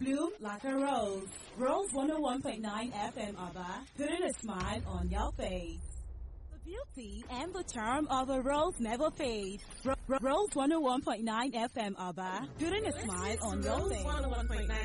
Bloom like a rose. Rose 101.9 FM Aba, putting a smile on your face. The beauty and the charm of a rose never fade. Rose 101.9 FM Aba, putting a smile on your face.